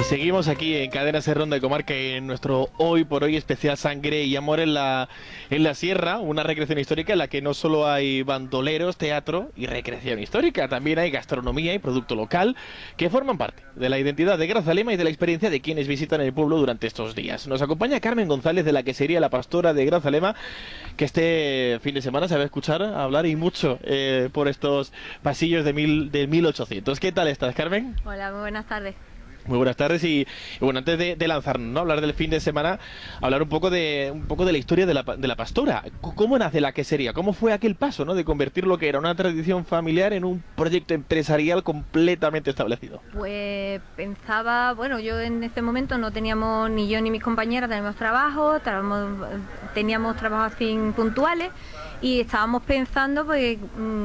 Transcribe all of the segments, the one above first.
seguimos aquí en Cadena Ser Ronda de Comarca en nuestro Hoy por Hoy especial Sangre y Amor en la Sierra, una recreación histórica en la que no solo hay bandoleros, teatro y recreación histórica, también hay gastronomía y producto local que forman parte de la identidad de Grazalema y de la experiencia de quienes visitan el pueblo durante estos días. Nos acompaña Carmen González de la quesería La Pastora de Grazalema, que este fin de semana se va a escuchar hablar y mucho por estos pasillos de 1800. ¿Qué tal estás, Carmen? Hola, muy buenas tardes. Muy buenas tardes y bueno, antes de lanzarnos, ¿no?, hablar del fin de semana, hablar un poco de la historia de la Pastora. ¿Cómo nace la quesería? ¿Cómo fue aquel paso, ¿no?, de convertir lo que era una tradición familiar en un proyecto empresarial completamente establecido? Pues pensaba, bueno, yo en ese momento no teníamos, ni yo ni mis compañeras teníamos trabajo, teníamos trabajos así puntuales y estábamos pensando pues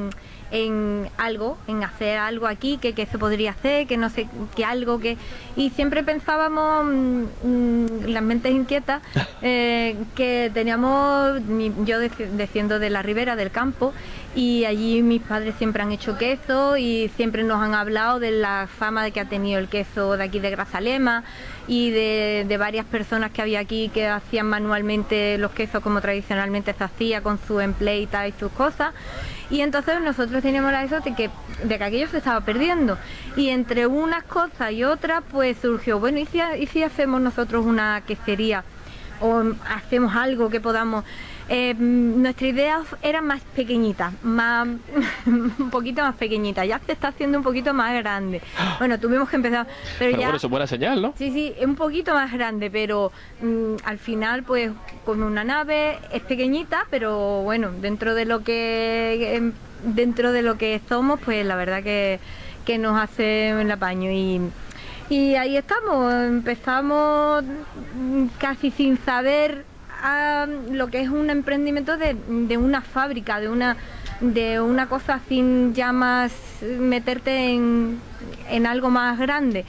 en algo, en hacer algo aquí, que se podría hacer, que no sé, que algo que... Y siempre pensábamos, las mentes inquietas, que teníamos, yo desciendo de la ribera del campo, y allí mis padres siempre han hecho queso y siempre nos han hablado de la fama de que ha tenido el queso de aquí de Grazalema y de varias personas que había aquí que hacían manualmente los quesos como tradicionalmente se hacía, con su empleita y sus cosas. Y entonces nosotros teníamos la idea de que aquello se estaba perdiendo. Y entre unas cosas y otras, pues surgió, bueno, ¿y si hacemos nosotros una quesería? O hacemos algo que podamos... nuestra idea era más pequeñita, un poquito más pequeñita. Ya se está haciendo un poquito más grande. Bueno, tuvimos que empezar... Pero ya, bueno, eso es buena señal, ¿no? Sí, un poquito más grande, pero al final, pues, con una nave es pequeñita, pero bueno, dentro de lo que somos, pues la verdad que nos hace el apaño y ahí estamos. Empezamos casi sin saber lo que es un emprendimiento de una fábrica, de una cosa sin ya más meterte en algo más grande.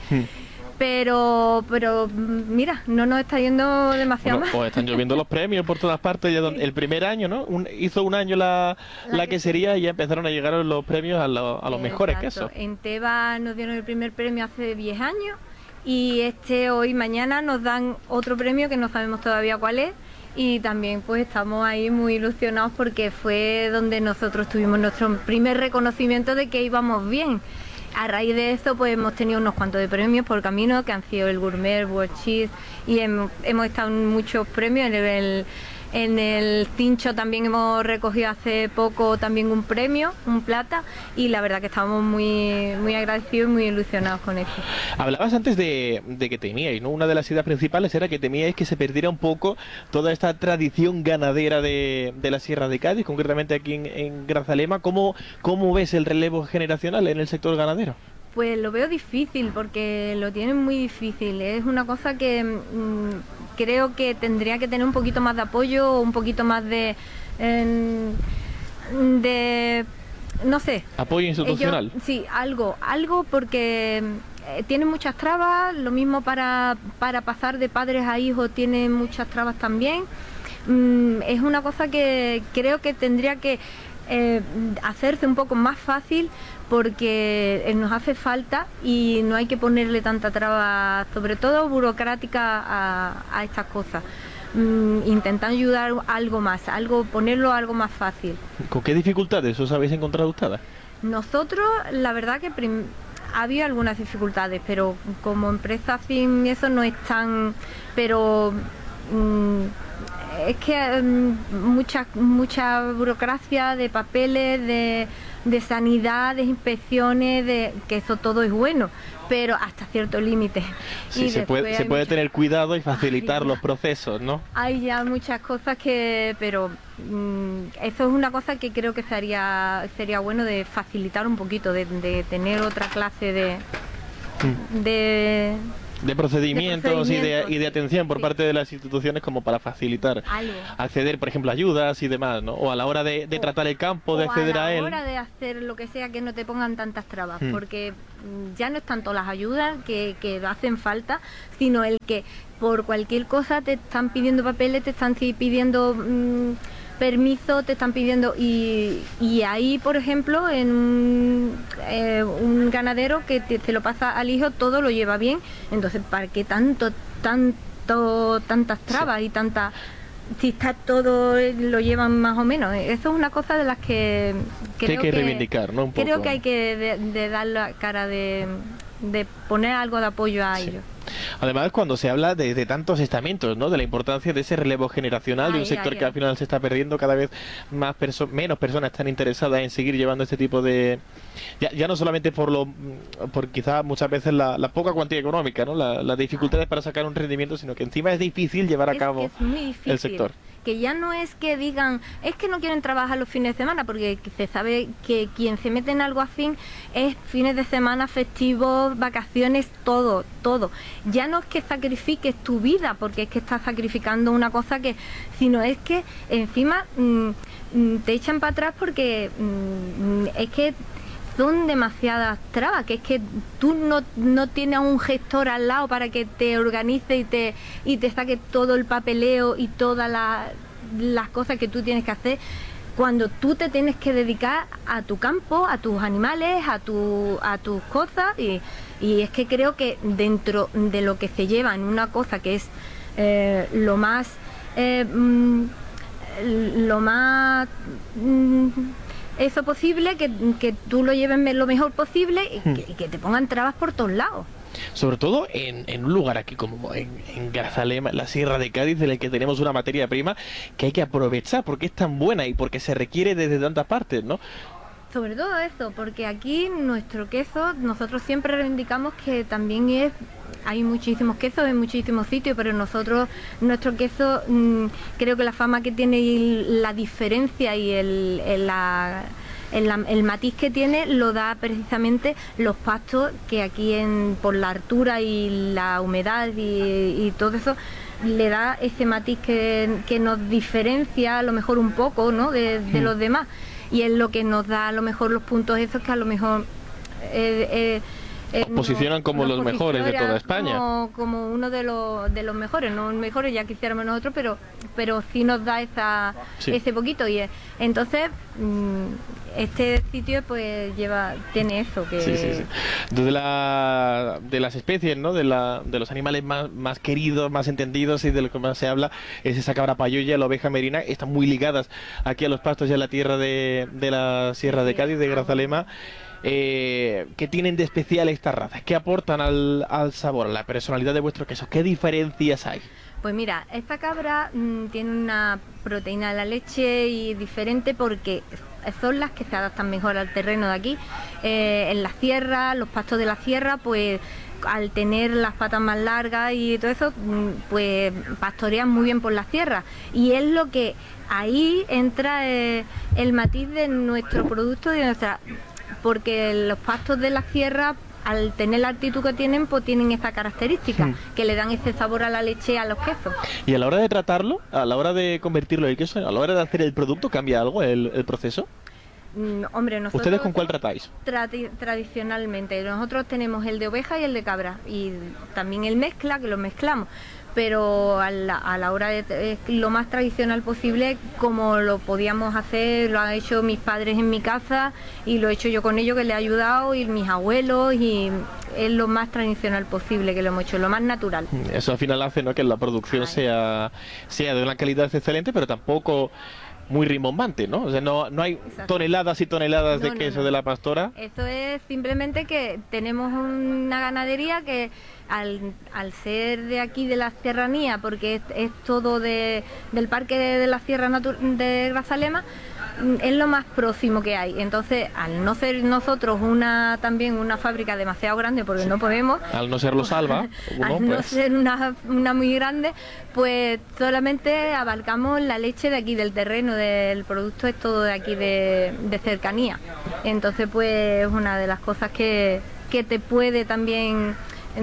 Pero mira, no nos está yendo demasiado mal. Pues están lloviendo los premios por todas partes. El primer año, ¿no? Hizo un año la quesería y ya empezaron a llegar los premios a los mejores quesos. En Teba nos dieron el primer premio hace 10 años y mañana nos dan otro premio que no sabemos todavía cuál es. Y también pues estamos ahí muy ilusionados porque fue donde nosotros tuvimos nuestro primer reconocimiento de que íbamos bien. A raíz de eso pues hemos tenido unos cuantos de premios por camino, que han sido el Gourmet, World Cheese, y hemos estado en muchos premios. En el Cincho también hemos recogido hace poco también un premio, un plata, y la verdad que estamos muy, muy agradecidos y muy ilusionados con eso. Hablabas antes de que temíais, ¿no? Una de las ideas principales era que temíais que se perdiera un poco toda esta tradición ganadera de la Sierra de Cádiz, concretamente aquí en Grazalema. ¿Cómo ves el relevo generacional en el sector ganadero? Pues lo veo difícil, porque lo tienen muy difícil. Es una cosa que creo que tendría que tener un poquito más de apoyo, un poquito más de no sé. ¿Apoyo institucional? Sí, algo, porque tienen muchas trabas. Lo mismo para pasar de padres a hijos tienen muchas trabas también. Es una cosa que creo que tendría que hacerse un poco más fácil, porque nos hace falta y no hay que ponerle tanta traba, sobre todo burocrática, a estas cosas. Intentar ayudar algo más, ponerlo algo más fácil. ¿Con qué dificultades os habéis encontrado ustedes? Nosotros, la verdad que había algunas dificultades, pero como empresa sin eso no es tan... Pero es que mucha burocracia de papeles, de sanidad, de inspecciones, que eso todo es bueno, pero hasta cierto límite. Sí, se puede tener cuidado y facilitar los procesos, ¿no? Hay ya muchas cosas pero eso es una cosa que creo que sería bueno de facilitar un poquito, de tener otra clase de procedimientos y de atención por parte de las instituciones, como para facilitar acceder, por ejemplo, a ayudas y demás, ¿no? O a la hora de tratar el campo, de acceder a él. A la hora de hacer lo que sea, que no te pongan tantas trabas, porque ya no es tanto las ayudas que hacen falta, sino el que por cualquier cosa te están pidiendo papeles, te están pidiendo permiso, te están pidiendo, y ahí, por ejemplo, en un ganadero que se lo pasa al hijo, todo lo lleva bien. Entonces, ¿para qué tantas trabas y tantas, si está todo, lo llevan más o menos? Eso es una cosa de las que hay que reivindicar, ¿no? Un poco. Creo que hay que de dar la cara, de poner algo de apoyo a ellos. Además, cuando se habla de tantos estamentos, ¿no? De la importancia de ese relevo generacional, de un sector que al final se está perdiendo, cada vez menos personas están interesadas en seguir llevando este tipo de... Ya no solamente por quizás muchas veces la poca cuantía económica, ¿no? Las dificultades para sacar un rendimiento, sino que encima es difícil llevar a cabo el sector. Que ya no es que digan, es que no quieren trabajar los fines de semana, porque se sabe que quien se mete en algo afín es fines de semana, festivos, vacaciones, todo. Ya no es que sacrifiques tu vida, porque es que estás sacrificando una cosa sino es que encima te echan para atrás, porque es que son demasiadas trabas, que es que tú no tienes a un gestor al lado para que te organice y te saque todo el papeleo y todas las cosas que tú tienes que hacer, cuando tú te tienes que dedicar a tu campo, a tus animales, a tus cosas, y es que creo que dentro de lo que se lleva en una cosa que es lo más eso posible, que tú lo lleves lo mejor posible y que te pongan trabas por todos lados. Sobre todo en un lugar aquí como en Grazalema, en la Sierra de Cádiz, en el que tenemos una materia prima que hay que aprovechar porque es tan buena y porque se requiere desde tantas partes, ¿no? Sobre todo eso, porque aquí nuestro queso, nosotros siempre reivindicamos que también hay muchísimos quesos en muchísimos sitios, pero nuestro queso, creo que la fama que tiene y la diferencia y el matiz que tiene lo da precisamente los pastos, que aquí por la altura y la humedad y todo eso le da ese matiz que nos diferencia a lo mejor un poco, ¿no? de los demás, y es lo que nos da a lo mejor los puntos esos que a lo mejor os posicionan como los mejores de toda España. Como uno de los mejores, no mejores ya quisiéramos nosotros, pero sí nos da ese poquito. Y entonces este sitio pues tiene eso. Que... Sí. De las especies, ¿no? De los animales más queridos, más entendidos y de lo que más se habla es esa cabra payoya, la oveja merina. Están muy ligadas aquí a los pastos y a la tierra de la Sierra de Cádiz, de Grazalema. ¿Qué tienen de especial estas razas? ¿Qué aportan al sabor, a la personalidad de vuestro queso? ¿Qué diferencias hay? Pues mira, esta cabra tiene una proteína de la leche y diferente, porque son las que se adaptan mejor al terreno de aquí. En la sierra, los pastos de la sierra, pues al tener las patas más largas y todo eso, pues pastorean muy bien por la sierra. Y es lo que ahí entra el matiz de nuestro producto, porque los pastos de la sierra, al tener la altitud que tienen, pues tienen esa característica, que le dan ese sabor a la leche, a los quesos. ¿Y a la hora de tratarlo, a la hora de convertirlo en queso, a la hora de hacer el producto, cambia algo el proceso? Hombre, nosotros... ¿Ustedes con cuál tratáis? Tradicionalmente, nosotros tenemos el de oveja y el de cabra, y también el mezcla, que lo mezclamos, pero a la hora de lo más tradicional posible, como lo podíamos hacer, lo han hecho mis padres en mi casa y lo he hecho yo con ellos, que les he ayudado, y mis abuelos, y es lo más tradicional posible que lo hemos hecho, lo más natural. Eso al final hace, ¿no?, que la producción sea de una calidad excelente, pero tampoco muy rimbombante, ¿no? O sea, no hay toneladas y toneladas de queso de la Pastora. Eso es simplemente que tenemos una ganadería que al ser de aquí, de la serranía, porque es todo del parque de la Sierra de Grazalema, es lo más próximo que hay. Entonces, al no ser nosotros también una fábrica demasiado grande, porque no podemos, al no ser los Alba, no ser una muy grande, pues solamente abarcamos la leche de aquí del terreno, del producto es todo de aquí de cercanía. Entonces, pues es una de las cosas que te puede también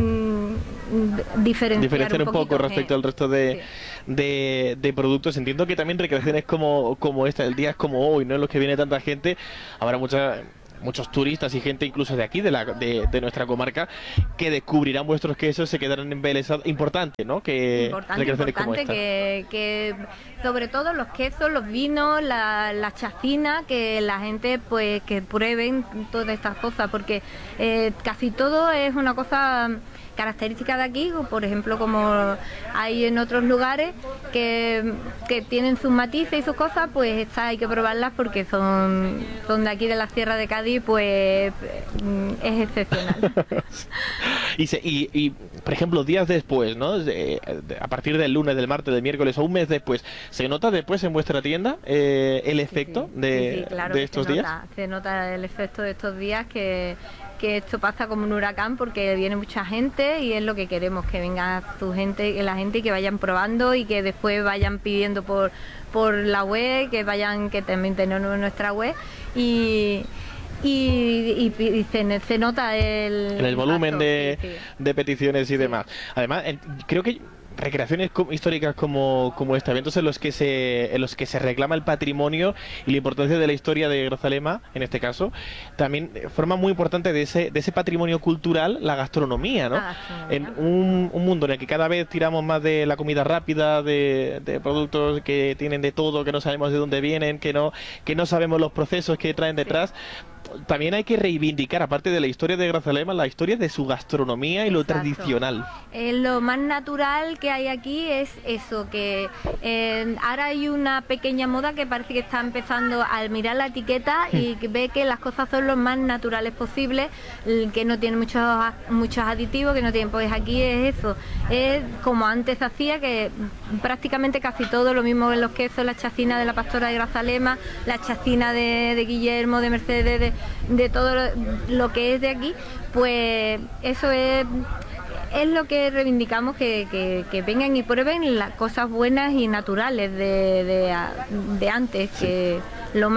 diferenciar un poco respecto al resto de productos. Entiendo que también recreaciones como esta, el día es como hoy, ¿no?, en los que viene tanta gente, habrá muchos turistas y gente incluso de aquí, de nuestra comarca, que descubrirán vuestros quesos, se quedarán embelesados. Importante, ¿no? Que importante que sobre todo los quesos, los vinos, la chacina, que la gente pues que prueben todas estas cosas, porque casi todo es una cosa característica de aquí, por ejemplo, como hay en otros lugares que tienen sus matices y sus cosas, pues estas hay que probarlas porque son de aquí de la Sierra de Cádiz, pues es excepcional. y por ejemplo, días después, ¿no? A partir del lunes, del martes, del miércoles o un mes después, ¿se nota después en vuestra tienda el efecto claro, de estos días? Se nota el efecto de estos días, que esto pasa como un huracán, porque viene mucha gente y es lo que queremos, que venga la gente y que vayan probando y que después vayan pidiendo por la web, que también tenemos nuestra web y se nota en el volumen de peticiones y demás. Además, creo que recreaciones históricas como este, eventos en los que se reclama el patrimonio y la importancia de la historia de Grazalema, en este caso, también forma muy importante de ese patrimonio cultural la gastronomía, ¿no? En un mundo en el que cada vez tiramos más de la comida rápida, de productos que tienen de todo, que no sabemos de dónde vienen, que no sabemos los procesos que traen detrás. También hay que reivindicar, aparte de la historia de Grazalema, la historia de su gastronomía y lo tradicional. Lo más natural que hay aquí es eso, que ahora hay una pequeña moda que parece que está empezando al mirar la etiqueta y que ve que las cosas son lo más naturales posibles, que no tienen muchos aditivos, que no tienen, pues aquí es eso, es como antes hacía, que prácticamente casi todo, lo mismo en los quesos, la chacina de la pastora de Grazalema, la chacina de Guillermo, de Mercedes, de todo lo que es de aquí, pues eso es lo que reivindicamos, que vengan y prueben las cosas buenas y naturales de antes, que lo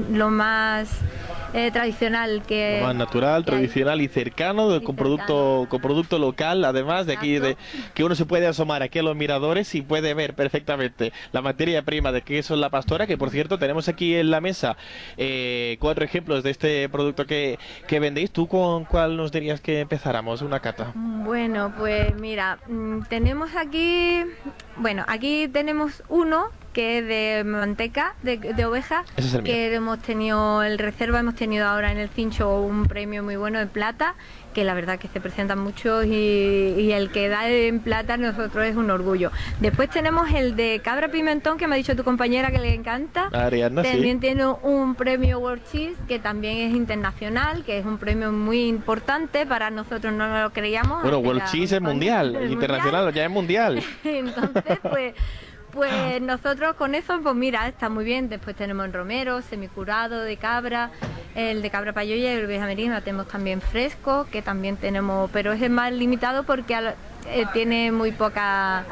más tradicional, que lo más natural, tradicional y cercano, con producto local, además de aquí, que uno se puede asomar aquí a los miradores y puede ver perfectamente la materia prima de queso en la pastora, que por cierto tenemos aquí en la mesa 4 ejemplos de este producto que vendéis. ¿Tú con cuál nos dirías que empezáramos una cata? Bueno, pues mira, tenemos aquí tenemos uno que es de manteca de oveja, ese es el mío. Que hemos tenido ahora en el Cincho un premio muy bueno de plata, que la verdad que se presentan muchos y el que da en plata a nosotros es un orgullo. Después tenemos el de cabra pimentón, que me ha dicho tu compañera que le encanta. Ariadna, también sí. tiene un premio World Cheese, que también es internacional, que es un premio muy importante, para nosotros no lo creíamos. Bueno, World Cheese es mundial, internacional, ya es mundial. Entonces, pues nosotros con eso, pues mira, está muy bien. Después tenemos el romero, semicurado de cabra, el de cabra payoya y el oveja merina. Tenemos también fresco, que también tenemos, pero es más limitado porque tiene muy poca...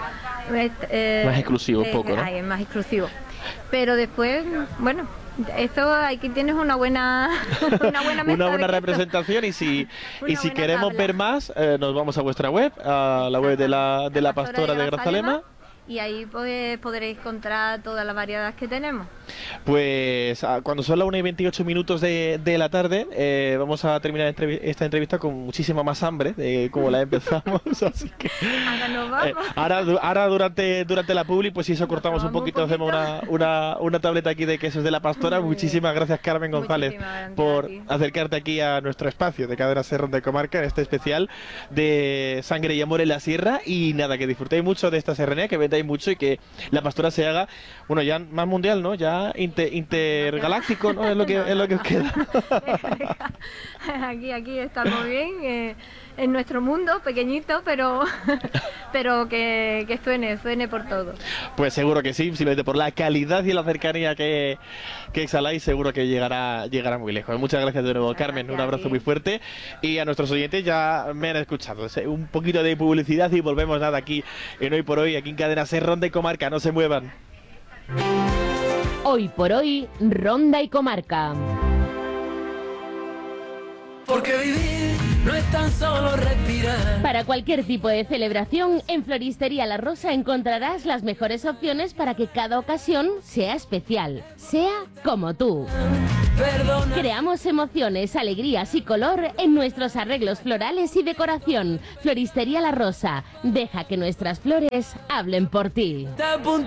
más exclusivo, poco, ¿no? Es más exclusivo. Pero después, bueno, esto aquí tienes una buena mesa, una buena representación, y si queremos tabla. Ver más, nos vamos a vuestra web, a la web de la pastora de Grazalema. Y ahí pues podréis encontrar todas las variedades que tenemos. Pues cuando son las 1:28 de la tarde, vamos a terminar esta entrevista con muchísima más hambre de como la empezamos. Así que ahora nos vamos. Ahora durante la publi, pues si eso cortamos un poquito, hacemos una tableta aquí de quesos de la pastora. Muchísimas gracias, Carmen González, por acercarte aquí a nuestro espacio de Cadena Ser Ronda y Comarca en este especial de Sangre y Amor en la Sierra. Y nada, que disfrutéis mucho de esta serranía, que vendáis mucho y que la pastora se haga, bueno, ya más mundial, ¿no? Ya intergaláctico, ¿no? Es lo que os queda. Aquí estamos bien, en nuestro mundo pequeñito, pero que suene por todo. Pues seguro que sí, simplemente por la calidad y la cercanía que exhaláis, seguro que llegará muy lejos. Muchas gracias de nuevo, Carmen, un abrazo muy fuerte, y a nuestros oyentes ya me han escuchado. Un poquito de publicidad y volvemos nada aquí en Hoy por Hoy, aquí en Cadena Ser Ronda y Comarca. No se muevan. Hoy por Hoy, Ronda y Comarca. Porque vivir no es tan solo respirar. Para cualquier tipo de celebración, en Floristería La Rosa encontrarás las mejores opciones para que cada ocasión sea especial, sea como tú. Perdona. Creamos emociones, alegrías y color en nuestros arreglos florales y decoración. Floristería La Rosa, deja que nuestras flores hablen por ti.